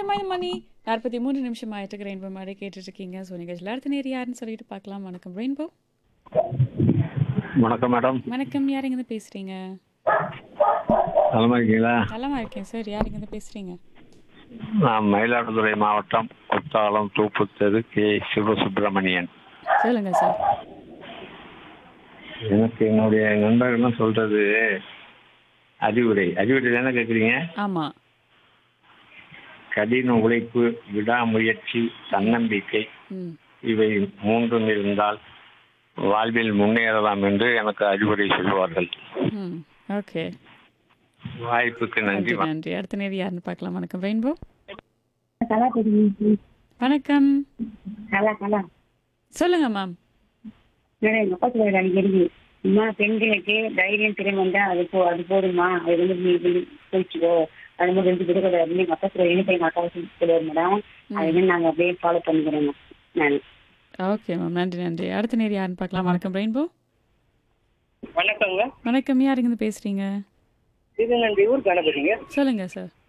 நேரமாய் மணி 43 நிமிஷம் ஆயிட்டு ரெயின்போ மாதிரி கேட்டுட்டு இருக்கீங்க. ஸோ நிகழ்ச்சியில் அடுத்த நேரம் யாருன்னு சொல்லிட்டு பார்க்கலாம். வணக்கம் ரெயின்போ. வணக்கம் மேடம். வணக்கம், யார் எங்கேருந்து பேசுறீங்க? நலமா இருக்கீங்களா? நலமா இருக்கேன் சார். யார் எங்கேருந்து பேசுறீங்க? நான் மயிலாடுதுறை மாவட்டம் குத்தாலம் தூப்புத்தெரு கே சிவசுப்பிரமணியன். சொல்லுங்க சார். எனக்கு என்னுடைய நண்பர்கள்லாம் சொல்றது அறிவுரை தானே கேட்குறீங்க? ஆமா. கடின உழைப்பு, விடாமுயற்சி, தன்னம்பிக்கை ம். இவை மூன்றும் இருந்தால் வாழ்வில் முன்னேறலாம் என்று எனக்கு அறிவுரை சொல்வார்கள். ம். ஓகே, வாய்ப்புக்கு நன்றி. நன்றி நன்றி. அடுத்த நேரம் யாருன்னு பார்க்கலாம். வணக்கம் ரெயின்போ. கலா தெரியுது. வணக்கம், கலா சொல்லுங்க மேம். மேடம், எங்க அப்பா சொல்றாரு அடிக்கடி, அம்மா பெண்களுக்கு தைரியம் திறன் வந்தா அது போதுமா, அது வந்து நீ போயிடுச்சுக்கோ, அது மாதிரி ரெண்டு பேரும் அப்படின்னு எங்க அப்பா சொல்ற எனக்கு எங்க அக்கா சொல்லுவார் மேடம். அது வந்து நாங்க அப்படியே ஃபாலோ பண்ணிக்கிறோங்க. நான் ஓகே மேம், நன்றி நன்றி. அடுத்த நேரம் யாருன்னு பார்க்கலாம். வணக்கம் ரெயின்போ. வணக்கங்க. வணக்கம், யார் எங்கேருந்து பேசுறீங்க? இது நன்றி ஊர் கணபதிங்க. சொல்லுங்க சார்.